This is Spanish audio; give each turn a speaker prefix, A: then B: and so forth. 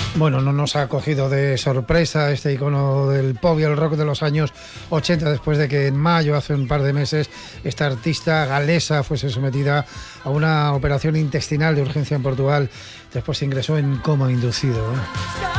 A: Bueno, no nos ha cogido de sorpresa este icono del pop y el rock de los años 80, después de que en mayo, hace un par de meses, esta artista galesa fuese sometida a una operación intestinal de urgencia en Portugal. Después se ingresó en coma inducido.